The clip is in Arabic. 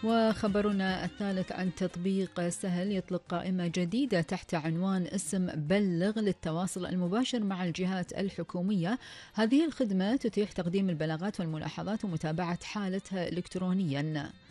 وخبرنا الثالث عن تطبيق سهل يطلق قائمة جديدة تحت عنوان اسم بلغ للتواصل المباشر مع الجهات الحكومية. هذه الخدمة تتيح تقديم البلاغات والملاحظات ومتابعة حالتها إلكترونيا.